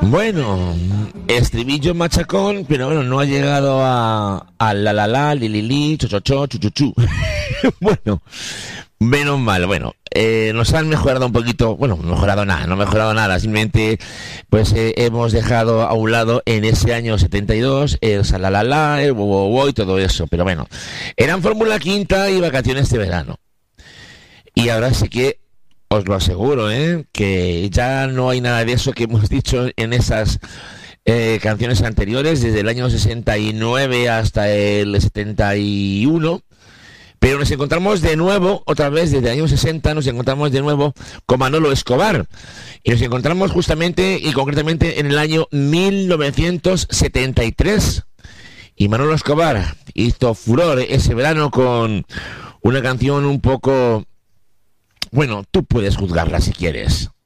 Bueno, estribillo machacón, pero bueno, no ha llegado a la, li, li, li, cho, cho, cho, chu, chu, chu. Bueno, menos mal, bueno, nos han mejorado un poquito, bueno, mejorado nada, no mejorado nada, simplemente pues hemos dejado a un lado en ese año 72 el salalala, el wo, wo, wo y todo eso, pero bueno, eran Fórmula Quinta y vacaciones de verano. Y ahora sí que os lo aseguro, que ya no hay nada de eso que hemos dicho en esas canciones anteriores, desde el año 69 hasta el 71. Pero nos encontramos de nuevo, otra vez desde el año 60, nos encontramos de nuevo con Manolo Escobar. Y nos encontramos justamente y concretamente en el año 1973. Y Manolo Escobar hizo furor ese verano con una canción un poco... Bueno, tú puedes juzgarla si quieres.